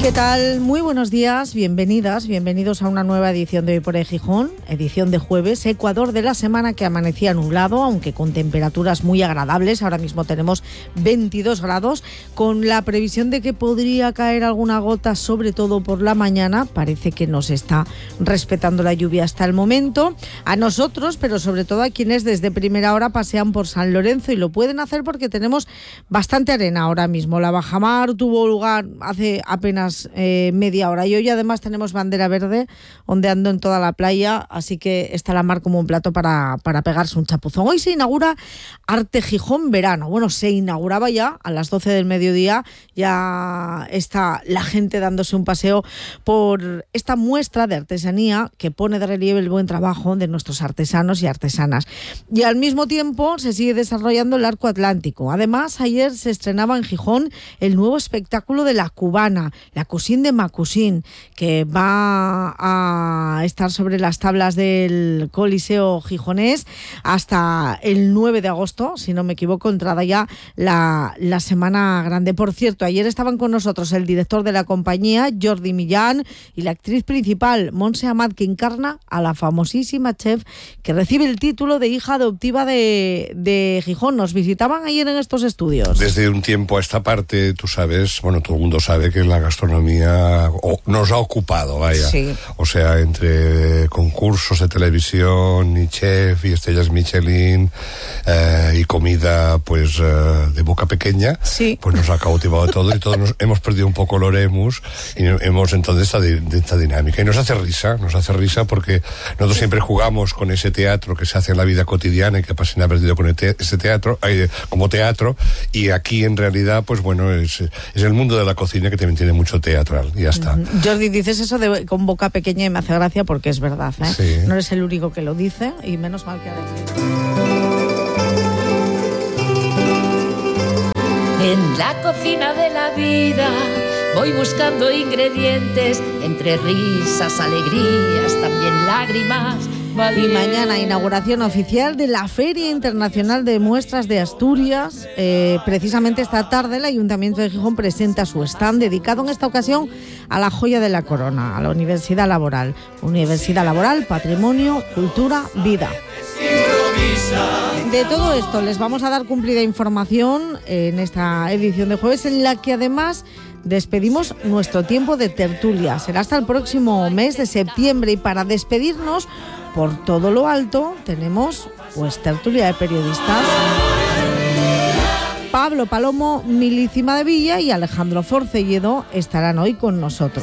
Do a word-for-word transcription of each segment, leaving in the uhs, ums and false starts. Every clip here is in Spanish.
¿Qué tal? Muy buenos días, bienvenidas, bienvenidos a una nueva edición de Hoy por Hoy Gijón, edición de jueves, Ecuador de la semana, que amanecía nublado, aunque con temperaturas muy agradables. Ahora mismo tenemos veintidós grados, con la previsión de que podría caer alguna gota, sobre todo por la mañana. Parece que nos está respetando la lluvia hasta el momento, a nosotros, pero sobre todo a quienes desde primera hora pasean por San Lorenzo, y lo pueden hacer porque tenemos bastante arena ahora mismo. La bajamar tuvo lugar hace apenas Eh, media hora, y hoy además tenemos bandera verde ondeando en toda la playa, así que está la mar como un plato para, para pegarse un chapuzón. Hoy se inaugura Arte Gijón Verano. Bueno, se inauguraba ya a las doce del mediodía, ya está la gente dándose un paseo por esta muestra de artesanía que pone de relieve el buen trabajo de nuestros artesanos y artesanas. Y al mismo tiempo se sigue desarrollando el Arco Atlántico. Además, ayer se estrenaba en Gijón el nuevo espectáculo de La Cubana, la Cusín de Macusín, que va a estar sobre las tablas del Coliseo gijonés hasta el nueve de agosto, si no me equivoco, entrada ya la, la Semana Grande. Por cierto, ayer estaban con nosotros el director de la compañía, Jordi Millán, y la actriz principal, Montse Amat, que encarna a la famosísima chef que recibe el título de hija adoptiva de, de Gijón. Nos visitaban ayer en estos estudios. Desde un tiempo a esta parte, tú sabes, bueno, todo el mundo sabe que la gastronomía nos ha ocupado, vaya. Sí. O sea, entre concursos de televisión y chef y estrellas Michelin eh, y comida, pues, eh, de boca pequeña, sí, pues nos ha cautivado todo, y todos nos hemos perdido un poco el oremus, y hemos entonces esta, de, de esta dinámica. Y nos hace risa, nos hace risa porque nosotros siempre jugamos con ese teatro que se hace en la vida cotidiana y que Pasina ha perdido con te, ese teatro, eh, como teatro, y aquí en realidad, pues bueno, es, es el mundo de la cocina, que también tiene mucho teatral, y ya está. Uh-huh. Jordi, dices eso de con boca pequeña y me hace gracia porque es verdad, ¿eh? Sí. No eres el único que lo dice, y menos mal que ahora sí. En la cocina de la vida voy buscando ingredientes, entre risas, alegrías, también lágrimas. Y mañana, inauguración oficial de la Feria Internacional de Muestras de Asturias. Eh, precisamente esta tarde el Ayuntamiento de Gijón presenta su stand, dedicado en esta ocasión a la joya de la corona, a la Universidad Laboral. Universidad Laboral, Patrimonio, Cultura, Vida. De todo esto les vamos a dar cumplida información en esta edición de jueves, en la que además despedimos nuestro tiempo de tertulia. Será hasta el próximo mes de septiembre, y para despedirnos por todo lo alto tenemos pues tertulia de periodistas. Pablo Palomo, Mili Cimadevilla y Alejandro Forcelledo estarán hoy con nosotros.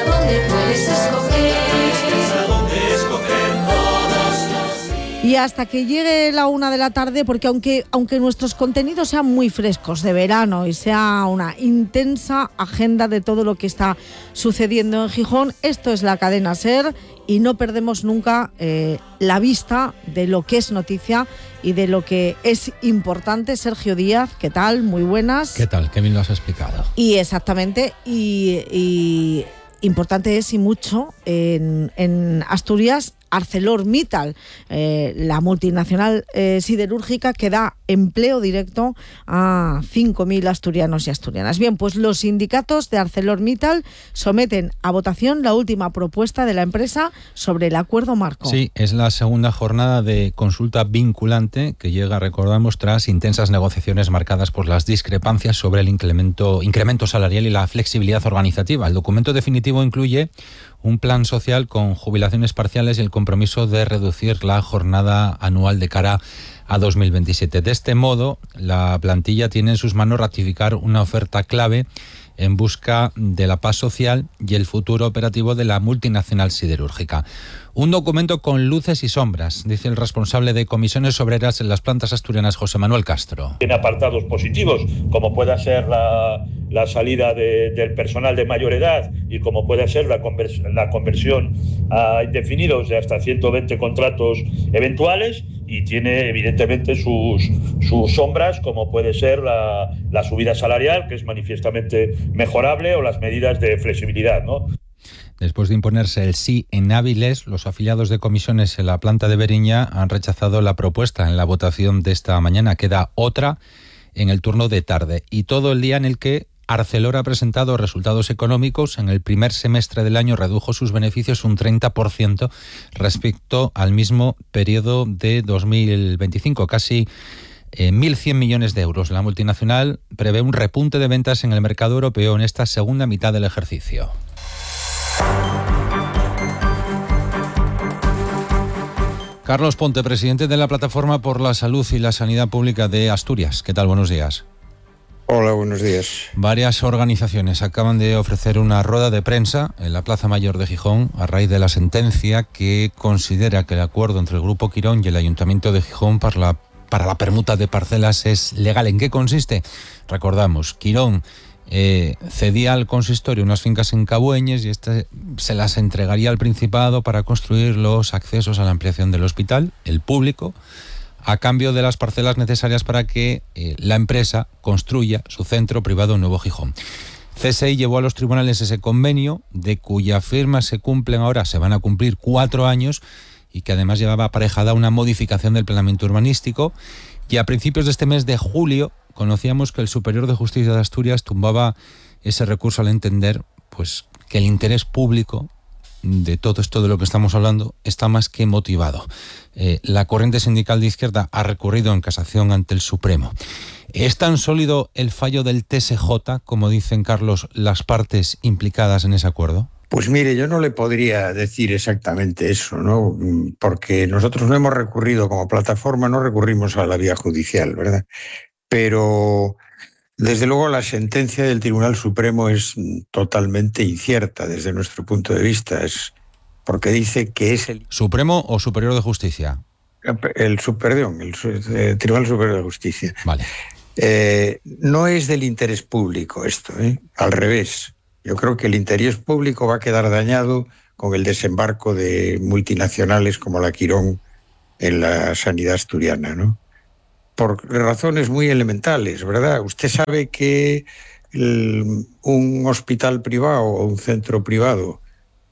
Y hasta que llegue la una de la tarde, porque aunque, aunque nuestros contenidos sean muy frescos de verano y sea una intensa agenda de todo lo que está sucediendo en Gijón, esto es la cadena SER, y no perdemos nunca eh, la vista de lo que es noticia y de lo que es importante. Sergio Díaz, ¿qué tal? Muy buenas. ¿Qué tal? Qué bien lo has explicado. Y exactamente, y, y importante es, y mucho, en, en Asturias, ArcelorMittal, eh, la multinacional eh, siderúrgica que da empleo directo a cinco mil asturianos y asturianas. Bien, pues los sindicatos de ArcelorMittal someten a votación la última propuesta de la empresa sobre el acuerdo marco. Sí, es la segunda jornada de consulta vinculante que llega, recordamos, tras intensas negociaciones marcadas por las discrepancias sobre el incremento, incremento salarial y la flexibilidad organizativa. El documento definitivo incluye un plan social con jubilaciones parciales y el compromiso de reducir la jornada anual de cara a dos mil veintisiete. De este modo, la plantilla tiene en sus manos ratificar una oferta clave en busca de la paz social y el futuro operativo de la multinacional siderúrgica. Un documento con luces y sombras, dice el responsable de comisiones obreras en las plantas asturianas, José Manuel Castro. Tiene apartados positivos, como pueda ser la, la salida de, del personal de mayor edad, y como pueda ser la, convers, la conversión a indefinidos de hasta ciento veinte contratos eventuales, y tiene evidentemente sus, sus sombras, como puede ser la, la subida salarial, que es manifiestamente mejorable, o las medidas de flexibilidad, ¿no? Después de imponerse el sí en Áviles, los afiliados de comisiones en la planta de Beriña han rechazado la propuesta en la votación de esta mañana. Queda otra en el turno de tarde, y todo el día en el que Arcelor ha presentado resultados económicos. En el primer semestre del año redujo sus beneficios un treinta por ciento respecto al mismo periodo de dos mil veinticinco, casi eh, mil cien millones de euros. La multinacional prevé un repunte de ventas en el mercado europeo en esta segunda mitad del ejercicio. Carlos Ponte, presidente de la Plataforma por la Salud y la Sanidad Pública de Asturias. ¿Qué tal? Buenos días. Hola, buenos días. Varias organizaciones acaban de ofrecer una rueda de prensa en la Plaza Mayor de Gijón a raíz de la sentencia que considera que el acuerdo entre el Grupo Quirón y el Ayuntamiento de Gijón para la, para la permuta de parcelas es legal. ¿En qué consiste? Recordamos, Quirón Eh, cedía al consistorio unas fincas en Cabueñes y este se las entregaría al Principado para construir los accesos a la ampliación del hospital, el público, a cambio de las parcelas necesarias para que eh, la empresa construya su centro privado en Nuevo Gijón. C S I llevó a los tribunales ese convenio, de cuya firma se cumplen ahora, se van a cumplir cuatro años, y que además llevaba aparejada una modificación del planeamiento urbanístico. Y a principios de este mes de julio conocíamos que el Superior de Justicia de Asturias tumbaba ese recurso al entender pues que el interés público de todo esto de lo que estamos hablando está más que motivado. Eh, la corriente sindical de izquierda ha recurrido en casación ante el Supremo. ¿Es tan sólido el fallo del T S J, como dicen, Carlos, las partes implicadas en ese acuerdo? Pues mire, yo no le podría decir exactamente eso, ¿no? Porque nosotros no hemos recurrido como plataforma, no recurrimos a la vía judicial, ¿verdad? Pero desde luego la sentencia del Tribunal Supremo es totalmente incierta desde nuestro punto de vista, es porque dice que es el... ¿Supremo o Superior de Justicia? El, perdón, el, el Tribunal Superior de Justicia. Vale. Eh, no es del interés público esto, ¿eh? Al revés. Yo creo que el interés público va a quedar dañado con el desembarco de multinacionales como la Quirón en la sanidad asturiana, ¿no? Por razones muy elementales, ¿verdad? Usted sabe que el, un hospital privado o un centro privado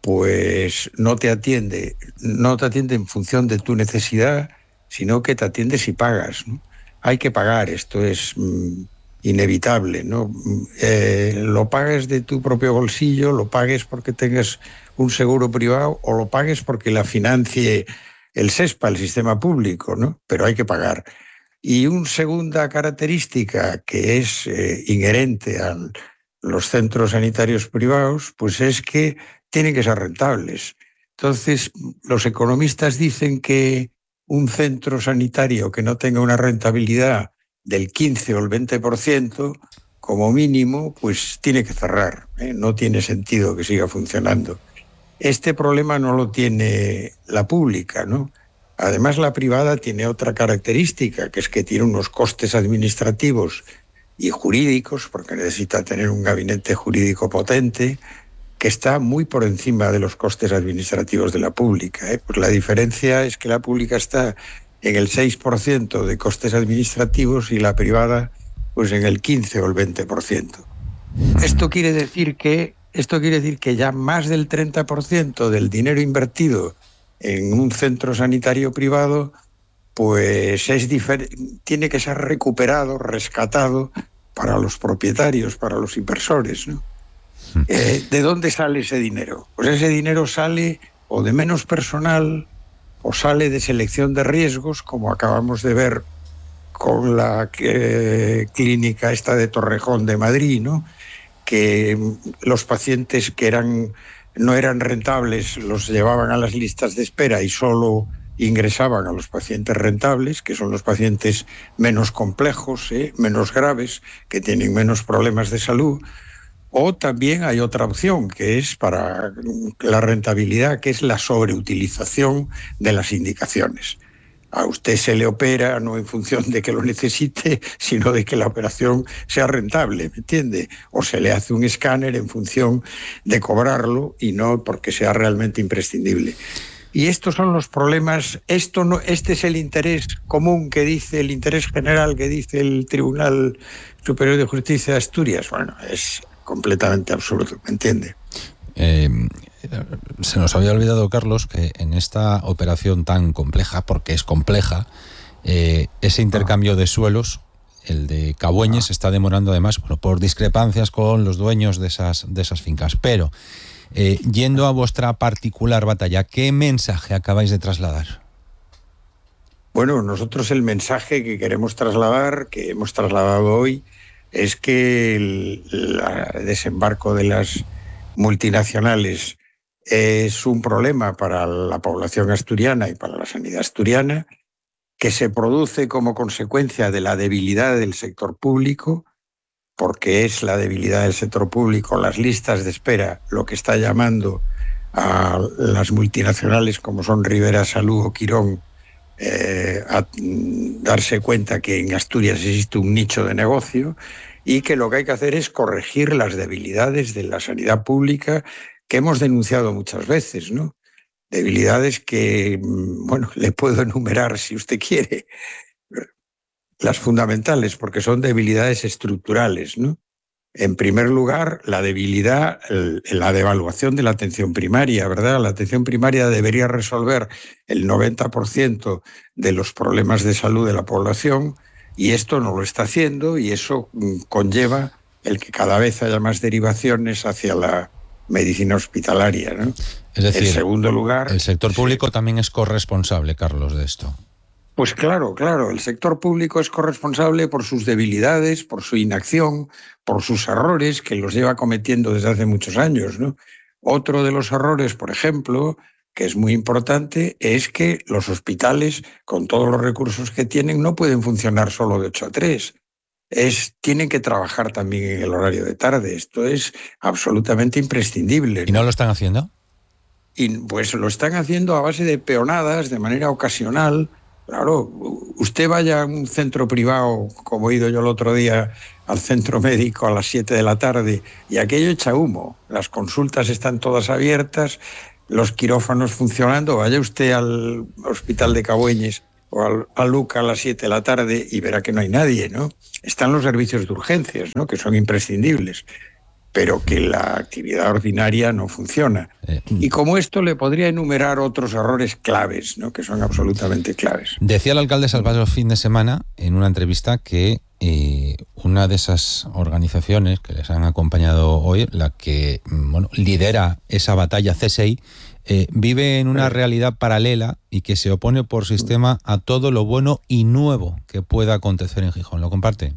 pues no te atiende, no te atiende en función de tu necesidad, sino que te atiende si pagas, ¿no? Hay que pagar, esto es mm, inevitable, ¿no? Eh, lo pagues de tu propio bolsillo, lo pagues porque tengas un seguro privado o lo pagues porque la financie el SESPA, el sistema público, ¿no? Pero hay que pagar. Y una segunda característica que es eh, inherente a los centros sanitarios privados, pues es que tienen que ser rentables. Entonces, los economistas dicen que un centro sanitario que no tenga una rentabilidad del quince o el veinte por ciento, como mínimo, pues tiene que cerrar, ¿eh? No tiene sentido que siga funcionando. Este problema no lo tiene la pública, ¿no? Además, la privada tiene otra característica, que es que tiene unos costes administrativos y jurídicos, porque necesita tener un gabinete jurídico potente, que está muy por encima de los costes administrativos de la pública, ¿eh? Pues la diferencia es que la pública está en el seis por ciento de costes administrativos y la privada pues en el quince o el veinte por ciento. Esto quiere decir que, esto quiere decir que ya más del treinta por ciento del dinero invertido en un centro sanitario privado pues es difer- tiene que ser recuperado, rescatado para los propietarios, para los inversores, ¿no? Eh, ¿De dónde sale ese dinero? Pues ese dinero sale o de menos personal o sale de selección de riesgos, como acabamos de ver con la eh, clínica esta de Torrejón de Madrid, ¿no? Que los pacientes que eran no eran rentables los llevaban a las listas de espera y solo ingresaban a los pacientes rentables, que son los pacientes menos complejos, ¿eh? menos graves, que tienen menos problemas de salud. O también hay otra opción, que es para la rentabilidad, que es la sobreutilización de las indicaciones. A usted se le opera no en función de que lo necesite, sino de que la operación sea rentable, ¿me entiende? O se le hace un escáner en función de cobrarlo y no porque sea realmente imprescindible. Y estos son los problemas, esto no, este es el interés común que dice, el interés general que dice el Tribunal Superior de Justicia de Asturias. Bueno, es completamente absurdo, ¿me entiende? Eh, se nos había olvidado, Carlos, que en esta operación tan compleja, porque es compleja, eh, ese intercambio de suelos el de Cabueñes, se está demorando además bueno, por discrepancias con los dueños de esas, de esas fincas. Pero, eh, yendo a vuestra particular batalla, ¿qué mensaje acabáis de trasladar? Bueno, nosotros el mensaje que queremos trasladar, que hemos trasladado hoy, es que el, la, el desembarco de las multinacionales es un problema para la población asturiana y para la sanidad asturiana, que se produce como consecuencia de la debilidad del sector público, porque es la debilidad del sector público, las listas de espera, lo que está llamando a las multinacionales como son Rivera Salud o Quirón, eh, a darse cuenta que en Asturias existe un nicho de negocio y que lo que hay que hacer es corregir las debilidades de la sanidad pública que hemos denunciado muchas veces, ¿no? Debilidades que, bueno, le puedo enumerar si usted quiere, las fundamentales, porque son debilidades estructurales, ¿no? En primer lugar, la debilidad, el, la devaluación de la atención primaria, ¿verdad? La atención primaria debería resolver el noventa por ciento de los problemas de salud de la población y esto no lo está haciendo y eso conlleva el que cada vez haya más derivaciones hacia la medicina hospitalaria, ¿no? Es decir, en segundo lugar, el sector público sí. también es corresponsable, Carlos, de esto. Pues claro, claro, el sector público es corresponsable por sus debilidades, por su inacción, por sus errores que los lleva cometiendo desde hace muchos años, ¿no? Otro de los errores, por ejemplo, que es muy importante, es que los hospitales, con todos los recursos que tienen, no pueden funcionar solo de ocho a tres. Es, tienen que trabajar también en el horario de tarde. Esto es absolutamente imprescindible, ¿no? ¿Y no lo están haciendo? Y pues lo están haciendo a base de peonadas, de manera ocasional. Claro, usted vaya a un centro privado, como he ido yo el otro día al centro médico a las siete de la tarde, y aquello echa humo. Las consultas están todas abiertas, los quirófanos funcionando. Vaya usted al hospital de Cabueñes o al, a Luca a las siete de la tarde y verá que no hay nadie, ¿no? Están los servicios de urgencias, ¿no? Que son imprescindibles, pero que la actividad ordinaria no funciona. Eh, y como esto le podría enumerar otros errores claves, ¿no? Que son absolutamente claves. Decía el alcalde Salvador el fin de semana en una entrevista que eh, una de esas organizaciones que les han acompañado hoy, la que bueno, lidera esa batalla C S I, eh, vive en una realidad paralela y que se opone por sistema a todo lo bueno y nuevo que pueda acontecer en Gijón. ¿Lo comparte?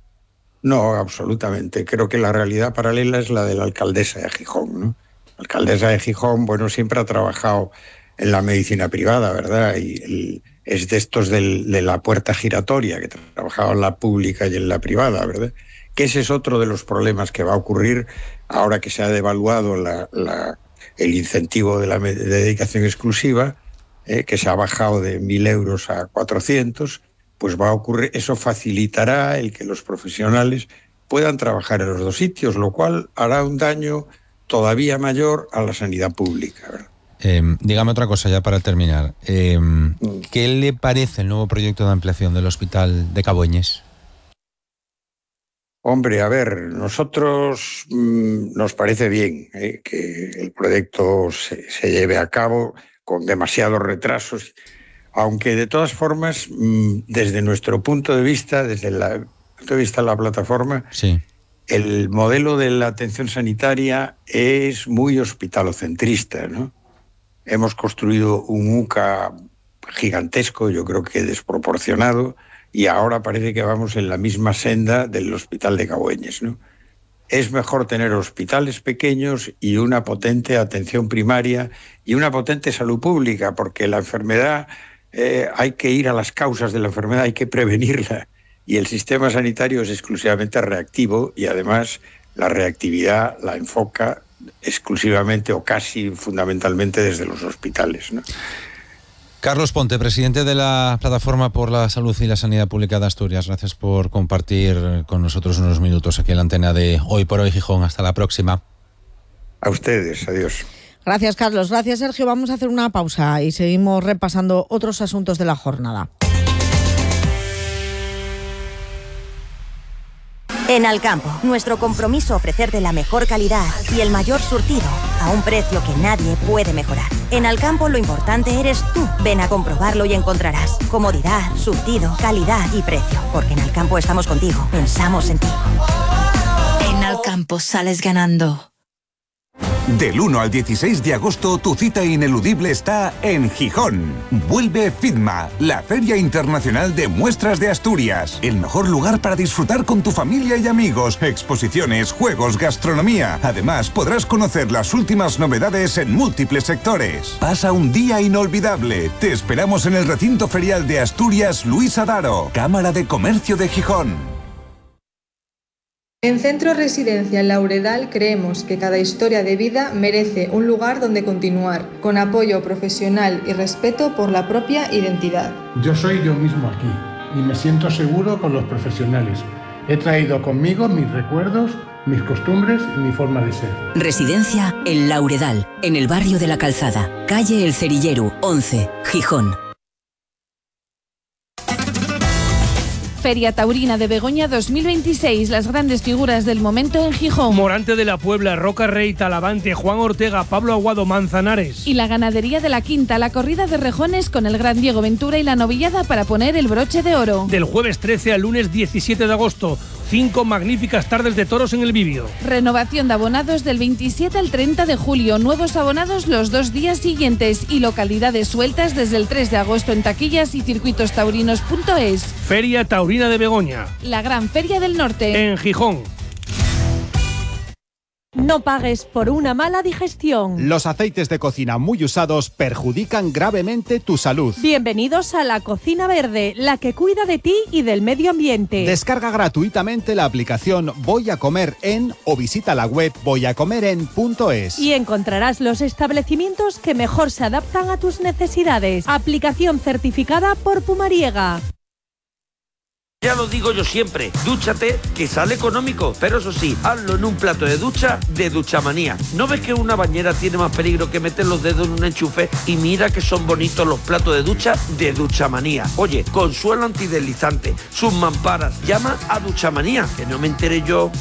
No, absolutamente. Creo que la realidad paralela es la de la alcaldesa de Gijón, ¿no? La alcaldesa de Gijón, bueno, siempre ha trabajado en la medicina privada, ¿verdad? Y el, es de estos del, de la puerta giratoria, que trabajaba en la pública y en la privada, ¿verdad? Que ese es otro de los problemas que va a ocurrir ahora que se ha devaluado la, la, el incentivo de la de dedicación exclusiva, eh, que se ha bajado de mil euros a cuatrocientos. Pues va a ocurrir, eso facilitará el que los profesionales puedan trabajar en los dos sitios, lo cual hará un daño todavía mayor a la sanidad pública, ¿verdad? Eh, dígame otra cosa ya para terminar. Eh, ¿Qué le parece el nuevo proyecto de ampliación del hospital de Cabueñes? Hombre, a ver, nosotros mmm, nos parece bien eh, que el proyecto se, se lleve a cabo con demasiados retrasos. Aunque de todas formas, desde nuestro punto de vista, desde el punto de vista de la plataforma, sí. El modelo de la atención sanitaria es muy hospitalocentrista, ¿no? Hemos construido un U C A gigantesco, yo creo que desproporcionado, y ahora parece que vamos en la misma senda del hospital de Cabueñes, ¿no? Es mejor tener hospitales pequeños y una potente atención primaria y una potente salud pública, porque la enfermedad... Eh, hay que ir a las causas de la enfermedad, hay que prevenirla. Y el sistema sanitario es exclusivamente reactivo y además la reactividad la enfoca exclusivamente o casi fundamentalmente desde los hospitales, ¿no? Carlos Ponte, presidente de la Plataforma por la Salud y la Sanidad Pública de Asturias. Gracias por compartir con nosotros unos minutos aquí en la antena de Hoy por Hoy Gijón. Hasta la próxima. A ustedes, adiós. Gracias, Carlos. Gracias, Sergio. Vamos a hacer una pausa y seguimos repasando otros asuntos de la jornada. En Alcampo, nuestro compromiso ofrecerte la mejor calidad y el mayor surtido a un precio que nadie puede mejorar. En Alcampo lo importante eres tú. Ven a comprobarlo y encontrarás comodidad, surtido, calidad y precio. Porque en Alcampo estamos contigo, pensamos en ti. En Alcampo sales ganando. Del uno al dieciséis de agosto, tu cita ineludible está en Gijón. Vuelve FIDMA, la Feria Internacional de Muestras de Asturias. El mejor lugar para disfrutar con tu familia y amigos. Exposiciones, juegos, gastronomía. Además, podrás conocer las últimas novedades en múltiples sectores. Pasa un día inolvidable. Te esperamos en el recinto ferial de Asturias Luis Adaro, Cámara de Comercio de Gijón. En Centro Residencial Lauredal creemos que cada historia de vida merece un lugar donde continuar, con apoyo profesional y respeto por la propia identidad. Yo soy yo mismo aquí y me siento seguro con los profesionales. He traído conmigo mis recuerdos, mis costumbres y mi forma de ser. Residencia El Lauredal, en el barrio de La Calzada, calle El Cerillero, once, Gijón. Feria Taurina de Begoña dos mil veintiséis, las grandes figuras del momento en Gijón. Morante de la Puebla, Roca Rey, Talavante, Juan Ortega, Pablo Aguado, Manzanares. Y la ganadería de la Quinta, la corrida de rejones con el gran Diego Ventura y la novillada para poner el broche de oro. Del jueves trece al lunes diecisiete de agosto, cinco magníficas tardes de toros en el Bibio. Renovación de abonados del veintisiete al treinta de julio, nuevos abonados los dos días siguientes y localidades sueltas desde el tres de agosto en taquillas y circuitos taurinos punto es. Feria Taurina de Begoña, la gran feria del norte, en Gijón. No pagues por una mala digestión. Los aceites de cocina muy usados perjudican gravemente tu salud. Bienvenidos a la Cocina Verde, la que cuida de ti y del medio ambiente. Descarga gratuitamente la aplicación Voy a Comer En o visita la web voy a comer en punto es. Y encontrarás los establecimientos que mejor se adaptan a tus necesidades. Aplicación certificada por Pumariega. Ya lo digo yo siempre, dúchate que sale económico, pero eso sí, hazlo en un plato de ducha de Duchamanía. ¿No ves que una bañera tiene más peligro que meter los dedos en un enchufe? Y mira que son bonitos los platos de ducha de Duchamanía. Oye, con suelo antideslizante, sus mamparas, llama a Duchamanía, que no me enteré yo.